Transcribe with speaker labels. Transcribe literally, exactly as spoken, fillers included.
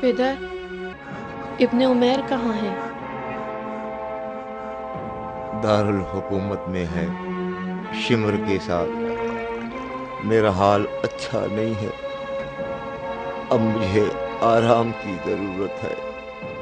Speaker 1: पिदर, इब्ने उमैर कहाँ है?
Speaker 2: दारुल हुकूमत में है, शिमर के साथ। मेरा हाल अच्छा नहीं है। अब मुझे आराम की जरूरत है।